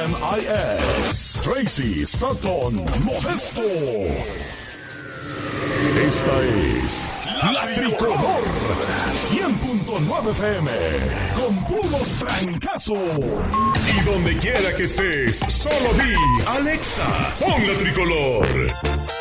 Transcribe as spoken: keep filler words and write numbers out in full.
N I S, Tracy Stockton Modesto. Esta es La Tricolor cien punto nueve F M, con puros trancazos. Y donde quiera que estés, solo di Alexa, pon La Tricolor.